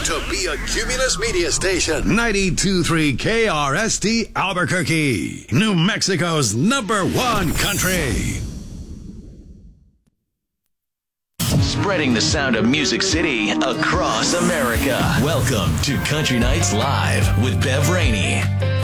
to be a Cumulus Media Station. 92.3 KRST Albuquerque, New Mexico's #1 country. Spreading the sound of Music City across America. Welcome to Country Nights Live with Bev Rainey.